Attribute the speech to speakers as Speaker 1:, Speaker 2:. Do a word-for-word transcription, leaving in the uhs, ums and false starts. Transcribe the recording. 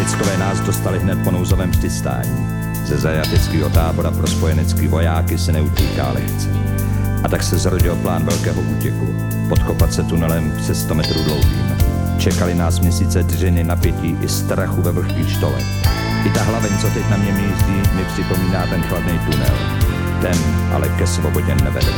Speaker 1: Britskové nás dostali hned po nouzovém přistání. Ze zajateckého tábora pro spojenecký vojáky se neutíká lehce. A tak se zrodil plán velkého útěku. Podkopat se tunelem přes sto metrů dlouhým. Čekali nás měsíce dřiny, napětí i strachu ve vlhkých štolech. I ta hlaveň, co teď na mě mízdí, mi připomíná ten chladný tunel. Ten ale ke svobodě nevede.